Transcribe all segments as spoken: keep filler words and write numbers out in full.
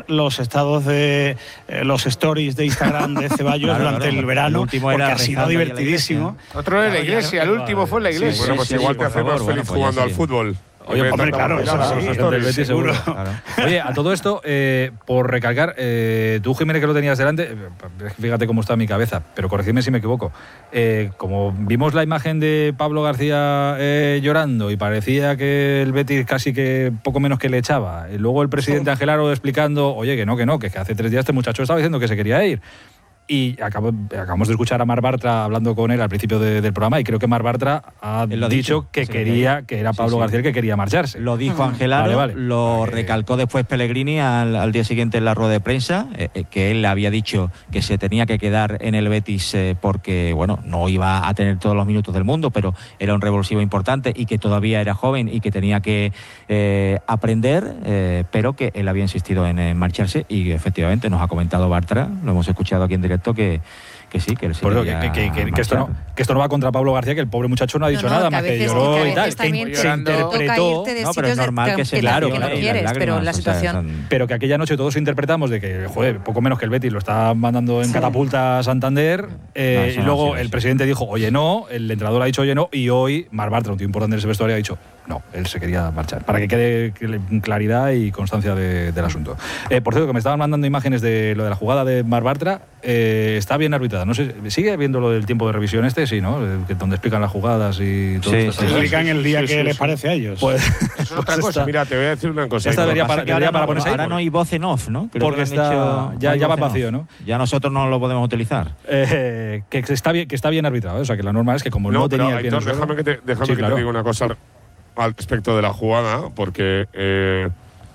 ver los estados de eh, los stories de Instagram de Ceballos claro, durante claro, el verano, el porque ha sido divertidísimo. Otro de la iglesia, el último fue en la iglesia. Sí, bueno, pues sí, igual sí, te hace más feliz bueno, jugando pues al fútbol. Oye, hombre, claro, eso sí, del Betis seguro. Claro. Oye, a todo esto, eh, por recalcar, eh, tú, Jiménez, que lo tenías delante, fíjate cómo está mi cabeza, pero corregidme si me equivoco. Eh, como vimos la imagen de Pablo García eh, llorando y parecía que el Betis casi que poco menos que le echaba, y luego el presidente Ángel Aro explicando, oye, que no, que no, que hace tres días este muchacho estaba diciendo que se quería ir. Y acabo, acabamos de escuchar a Marc Bartra hablando con él al principio de, del programa, y creo que Marc Bartra ha dicho, dicho que sí, quería que era Pablo sí, sí. García el que quería marcharse. Lo dijo Ángel Aro, vale, vale. lo recalcó después Pellegrini al, al día siguiente en la rueda de prensa, eh, que él había dicho que se tenía que quedar en el Betis eh, porque bueno, no iba a tener todos los minutos del mundo, pero era un revulsivo importante y que todavía era joven y que tenía que eh, aprender, eh, pero que él había insistido en, en marcharse, y efectivamente nos ha comentado Bartra, lo hemos escuchado aquí en directo, que, que sí, que él sí que, que, que, que, que, esto no, que esto no va contra Pablo García, que el pobre muchacho no ha dicho no, no, nada, más que, que lloró que y tal, que se interpretó, no, pero es normal de, que se claro, que no quieres, lágrimas, pero la situación, o sea, son... pero que aquella noche todos interpretamos de que, joder, poco menos que el Betis lo está mandando en sí. catapulta a Santander, eh, no, y luego el presidente dijo, oye, no, el entrenador ha dicho, oye, no, y hoy Marc Bartra, un tío importante en ese vestuario, ha dicho, no, él se quería marchar, para que quede claridad y constancia de, del asunto. Eh, por cierto, que me estaban mandando imágenes de lo de la jugada de Marc Bartra, eh, está bien arbitrada, no sé, ¿sigue viendo lo del tiempo de revisión este? Sí, ¿no? Que, donde explican las jugadas y todo sí, esto. Sí, explican el día sí, que sí, les sí. parece a ellos. Pues, es otra cosa. Está. Mira, te voy a decir una cosa. Esta debería para, debería para no, ponerse ahora ahí. no hay voz en off, ¿no? Creo porque está, hecho, ya, ya va vacío, ¿no? Ya nosotros no lo podemos utilizar. Eh, que, está bien, que está bien arbitrado, ¿eh? O sea, que la norma es que como no, no tenía pero, el pie en el suelo… Déjame que te, déjame sí, que claro. te diga una cosa al respecto de la jugada, porque eh,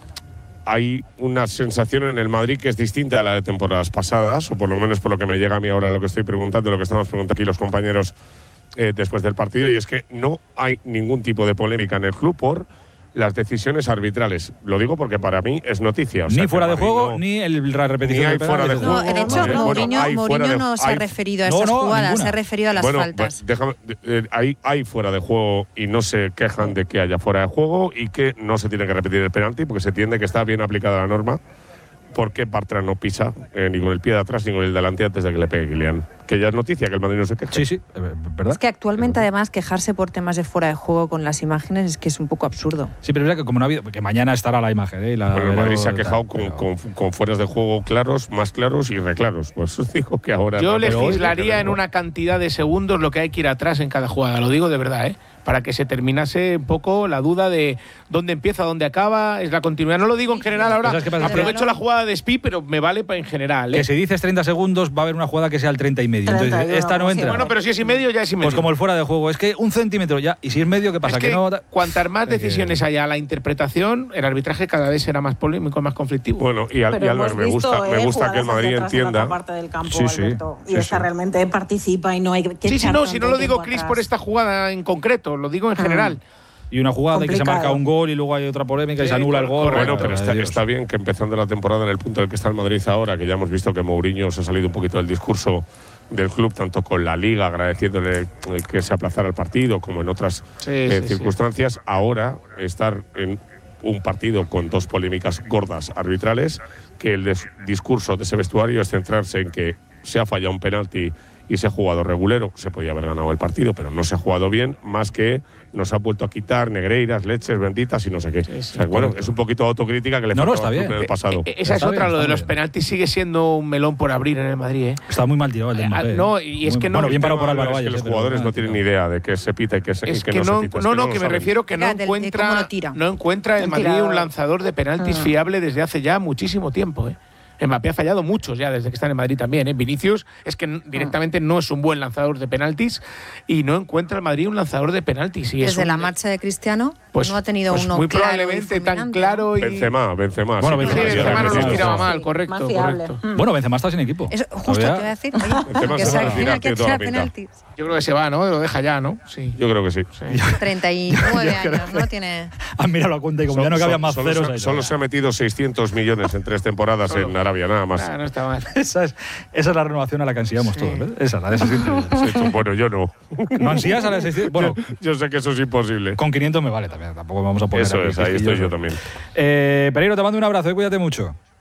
hay una sensación en el Madrid que es distinta a la de temporadas pasadas, o por lo menos por lo que me llega a mí ahora lo que estoy preguntando, lo que estamos preguntando aquí los compañeros eh, después del partido, y es que no hay ningún tipo de polémica en el club por las decisiones arbitrales. Lo digo porque para mí es noticia. O sea, ni fuera de juego, no, ni el, la repetición. Ni hay fuera de juego. No, de hecho, eh, Mourinho, bueno, Mourinho no de, se ha hay, referido a no, esas no, jugadas, ninguna. se ha referido a las bueno, faltas. Déjame, eh, hay, hay fuera de juego y no se quejan de que haya fuera de juego y que no se tiene que repetir el penalti porque se entiende que está bien aplicada la norma. Porque Bartra no pisa eh, ni con el pie de atrás ni con el delante antes de que le pegue Kylian. Que ya es noticia que el Madrid no se queje. Sí, sí, ¿verdad? Es que actualmente, además, quejarse por temas de fuera de juego con las imágenes es que es un poco absurdo. Sí, pero es verdad que como no ha habido… que mañana estará la imagen, ¿eh? Y la bueno, el Madrid se ha quejado tal, con, con, con fueras de juego claros, más claros y reclaros. Pues os digo que ahora… Yo legislaría en una cantidad de segundos lo que hay que ir atrás en cada jugada. Lo digo de verdad, ¿eh? Para que se terminase un poco la duda de dónde empieza, dónde acaba, es la continuidad. No lo digo en general ahora, aprovecho la jugada de Spi, pero me vale para en general, ¿eh? Que si dices treinta segundos, va a haber una jugada que sea el treinta y medio. Entonces, treinta y uno, esta no entra. Sí, bueno, pero si es y medio, ya es y medio. Pues como el fuera de juego, es que un centímetro ya, y si es medio, ¿qué pasa? Es que, que no… cuantas más decisiones haya a la interpretación, el arbitraje cada vez será más polémico, más conflictivo. Bueno, y, al, y Albert, me gusta, eh, me gusta que el Madrid entienda… parte del campo, sí, sí, Alberto, sí, y esta sí. realmente participa y no hay que… Sí, sí, no, si no lo digo, Chris, por esta jugada en concreto, lo digo en general. Y una jugada complicado. y que se marca un gol y luego hay otra polémica sí, y se anula el gol. Bueno, pero está, está bien que empezando la temporada en el punto en el que está el Madrid ahora, que ya hemos visto que Mourinho se ha salido un poquito del discurso del club, tanto con la Liga, agradeciéndole que se aplazara el partido, como en otras sí, eh, sí, circunstancias, sí. ahora estar en un partido con dos polémicas gordas arbitrales, que el discurso de ese vestuario es centrarse en que se ha fallado un penalti y se ha jugado regulero, se podía haber ganado el partido, pero no se ha jugado bien, más que nos ha vuelto a quitar negreiras, leches benditas y no sé qué. Sí, sí, o sea, bueno, es un poquito de autocrítica que le no, no, faltaba está bien. en el pasado. Eh, esa es está otra, bien, lo de los bien. penaltis sigue siendo un melón por abrir en el Madrid, ¿eh? Está muy mal tirado el de Mbappé. Eh, no, y es muy, que no… Bueno, bien parado por Álvaro es Valles. que los eh, jugadores pero, no tienen ni idea de qué se pita y qué, se, es y qué que no, no se pita. No, es que no, no que me saben. refiero que no Fíjate, encuentra, lo tira. no encuentra en El Madrid tirador. un lanzador de penaltis Ah. fiable desde hace ya muchísimo tiempo, ¿eh? Mbappé ha fallado muchos ya desde que está en Madrid también, ¿eh? Vinicius es que n- directamente no es un buen lanzador de penaltis y no encuentra el Madrid un lanzador de penaltis. Y Desde es un, la marcha de Cristiano pues, no ha tenido pues uno muy claro probablemente y tan fulminante. claro y… Benzema, Benzema. Bueno, sí, Benzema, Sí, sí, Benzema no sí, los sí, tiraba sí, mal, sí, correcto, más fiable. correcto. Mm. Bueno, Benzema está sin equipo. Eso, justo te Todavía. voy a decir, oye, Benzema que se se va a al retirar, final que tiene toda la tira pinta. penaltis. Yo creo que se va, ¿no? Lo deja ya, ¿no? Sí. Yo creo que sí. treinta y nueve años, ¿no? Tiene… Ah, mira la cuenta y como ya no cabía más solo, ceros se, ahí. solo se ha metido seiscientos millones en tres temporadas en Arabia, nada más. Ah, no está mal. Esa es, esa es la renovación a la que ansiamos Sí. todos, ¿ves? Esa es la de seiscientos. Sí, tú, bueno, yo no. ¿No ansías a la de seiscientos? Bueno, yo, yo sé que eso es imposible. con quinientos me vale también, tampoco vamos a poner… Eso aquí es, ahí estoy quisquillosos. yo también. Eh, Pereiro, te mando un abrazo y cuídate mucho.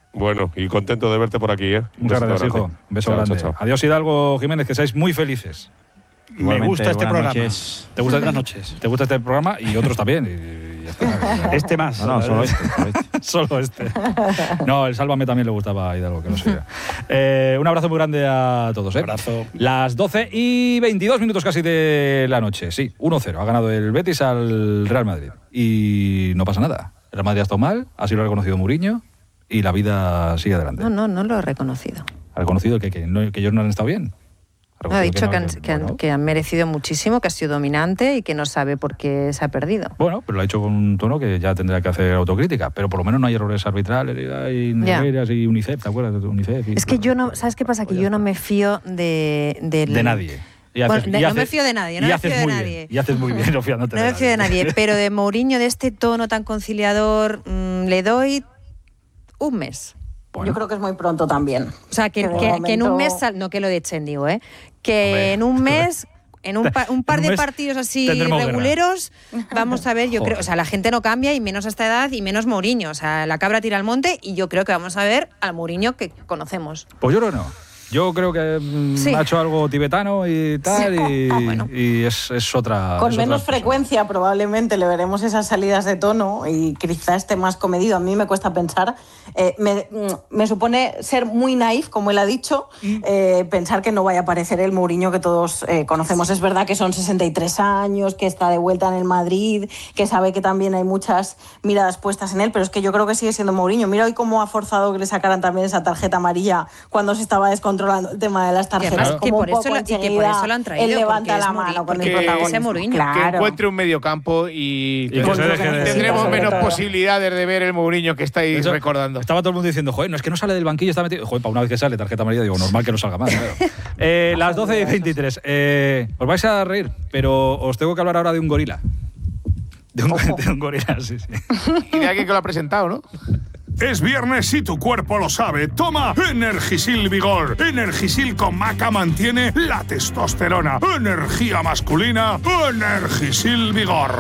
Bueno, y contento de verte por aquí, ¿eh? Muchas gracias, hijo. Un beso chao, grande. chao, chao. Adiós, Hidalgo Jiménez, que seáis muy felices. Me gusta este programa. Noches. ¿Te gusta, Buenas noches. ¿Te gusta este programa? Y otros también. Y, y ya está. Este más. No, no, solo este. Solo este. Solo este. No, el Sálvame también le gustaba a Hidalgo, que no sé. Eh, un abrazo muy grande a todos. ¿eh? Un abrazo. Las doce y veintidós minutos casi de la noche. Sí, uno cero. Ha ganado el Betis al Real Madrid. Y no pasa nada. El Real Madrid ha estado mal, así lo ha reconocido Mourinho y la vida sigue adelante. No, no, no lo he reconocido. ¿Ha reconocido que, que, no, que ellos no han estado bien? No, ha dicho que, no, han, que, que, han, bueno. que han merecido muchísimo, que ha sido dominante y que no sabe por qué se ha perdido. Bueno, pero lo ha hecho con un tono que ya tendrá que hacer autocrítica, pero por lo menos no hay errores arbitrales, hay negreras y UNICEF, ¿te acuerdas de UNICEF? Y, es que bueno, yo no, ¿sabes qué pasa? Que pues yo no está. me fío de... De, de nadie. Y haces, bueno, de, y no haces, me fío de nadie, no y me haces fío de muy nadie. Bien, y haces muy bien no fiándote no de me fío de nadie. nadie, pero de Mourinho, de este tono tan conciliador, mmm, le doy un mes. Bueno. Yo creo que es muy pronto también. O sea, que, Que que, de que momento- en un mes, sal- no que lo de Chen, digo, ¿eh? Que Hombre, en un mes, en un, pa- un par en un de mes partidos así tendremos guerra. reguleros, vamos a ver, yo Joder. creo, o sea, la gente no cambia y menos a esta edad y menos Mourinho. O sea, la cabra tira al monte y yo creo que vamos a ver al Mourinho que conocemos. Pues yo creo que no. Yo creo que mm, Sí. ha hecho algo tibetano y tal, y, Ah, bueno. y es, es otra. Con es otra menos persona. frecuencia probablemente le veremos esas salidas de tono y quizá esté más comedido. A mí me cuesta pensar, eh, me, me supone ser muy naif, como él ha dicho, eh, pensar que no vaya a aparecer el Mourinho que todos eh, conocemos. Es verdad que son sesenta y tres años, que está de vuelta en el Madrid, que sabe que también hay muchas miradas puestas en él, pero es que yo creo que sigue siendo Mourinho. Mira hoy cómo ha forzado que le sacaran también esa tarjeta amarilla cuando se estaba descontrolando el tema de las tarjetas. además que Como por un eso poco lo- y que por enseguida eso lo han traído, él levanta porque es la Mourinho, mano con porque el ese protagonismo. Mourinho. Que Claro. encuentre un mediocampo y, Y que se deje de- tendremos sobre menos todo. posibilidades de ver el Mourinho que estáis Eso, recordando. Estaba todo el mundo diciendo, joder, no es que no sale del banquillo, está metido. Joder, para una vez que sale tarjeta amarilla, digo, normal que no salga más. Claro. eh, las doce y veintitrés. Eh, os vais a reír, pero os tengo que hablar ahora de un gorila. De un, de un gorila, sí, sí. Y de alguien que lo ha presentado, ¿no? Es viernes y tu cuerpo lo sabe. Toma Energisil Vigor. Energisil con maca mantiene la testosterona. Energía masculina. Energisil Vigor.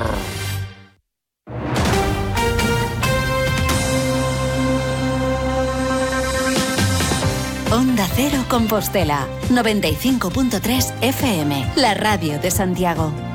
Onda Cero Compostela, noventa y cinco punto tres F M, la radio de Santiago.